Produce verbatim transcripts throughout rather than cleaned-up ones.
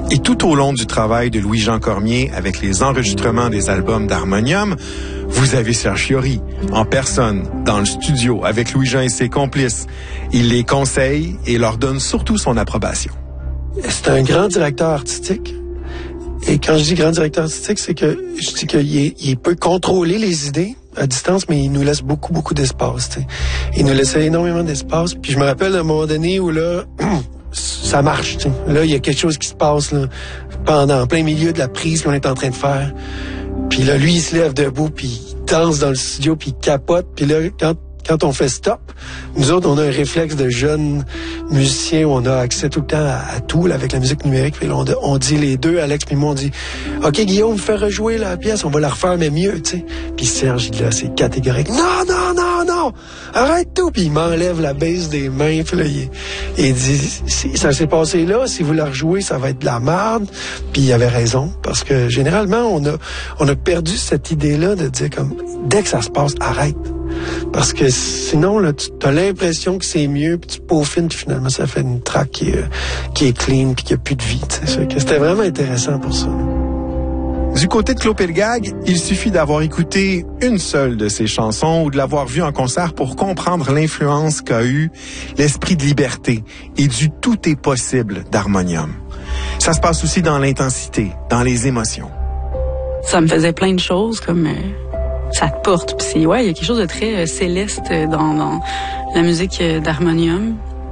Et tout au long du travail de Louis-Jean Cormier avec les enregistrements des albums d'Harmonium, vous avez Serge Fiori, en personne, dans le studio, avec Louis-Jean et ses complices. Il les conseille et leur donne surtout son approbation. C'est un grand directeur artistique. Et quand je dis grand directeur artistique, c'est que je dis qu'il est, il peut contrôler les idées à distance, mais il nous laisse beaucoup, beaucoup d'espace. T'sais. Il nous laisse énormément d'espace. Puis je me rappelle d'un moment donné où là, ça marche. T'sais. Là, il y a quelque chose qui se passe là, pendant en plein milieu de la prise qu'on est en train de faire. Puis là, lui, il se lève debout, puis il danse dans le studio, puis il capote. Puis là, quand Quand on fait stop, nous autres, on a un réflexe de jeunes musiciens où on a accès tout le temps à, à tout, là, avec la musique numérique. Puis là, on, on dit les deux, Alex puis moi, on dit « OK, Guillaume, fais rejouer la pièce, on va la refaire, mais mieux, tu sais. » Puis Serge, il là, c'est catégorique. « Non, non, non, non! Arrête tout! » Puis il m'enlève la base des mains. Puis là, il, il dit « Ça s'est passé là, si vous la rejouez, ça va être de la merde. » Puis il avait raison, parce que généralement, on a, on a perdu cette idée-là de dire comme « Dès que ça se passe, arrête! » Parce que sinon, là, tu as l'impression que c'est mieux, puis tu peaufines, puis finalement, ça fait une track qui est, qui est clean, puis qui a plus de vie. C'était vraiment intéressant pour ça. Du côté de Claude Pelgag, il suffit d'avoir écouté une seule de ses chansons ou de l'avoir vue en concert pour comprendre l'influence qu'a eu l'esprit de liberté et du tout est possible d'Harmonium. Ça se passe aussi dans l'intensité, dans les émotions. Ça me faisait plein de choses, comme... Euh... ça te porte. Puis c'est, ouais, il y a quelque chose de très euh, céleste dans, dans la musique euh, d'Harmonium.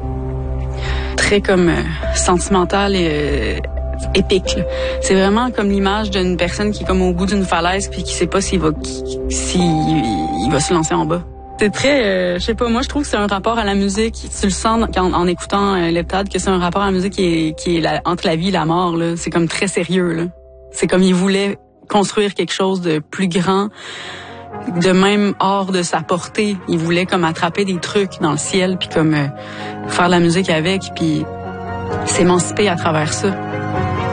Très comme euh, sentimental et euh, épique. Là. C'est vraiment comme l'image d'une personne qui est comme au bout d'une falaise puis qui sait pas s'il va s'il il va se lancer en bas. C'est très, euh, je sais pas, moi je trouve que c'est un rapport à la musique. Tu le sens en, en écoutant euh, Leptade que c'est un rapport à la musique qui est, qui est la, entre la vie et la mort. Là. C'est comme très sérieux. Là. C'est comme il voulait construire quelque chose de plus grand, de même hors de sa portée. Il voulait comme attraper des trucs dans le ciel puis comme euh, faire de la musique avec puis s'émanciper à travers ça.